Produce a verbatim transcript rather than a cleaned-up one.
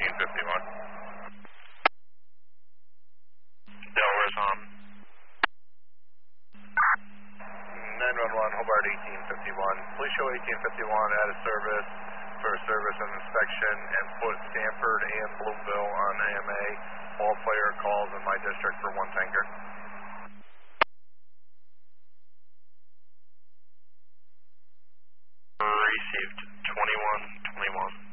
eighteen fifty-one. Delaware's on. nine one one, Hobart eighteen fifty-one. Please show eighteen fifty-one out of service for service and inspection and put Stanford and Bloomville on A M A. All player calls in my district for one tanker. Received twenty-one twenty-one.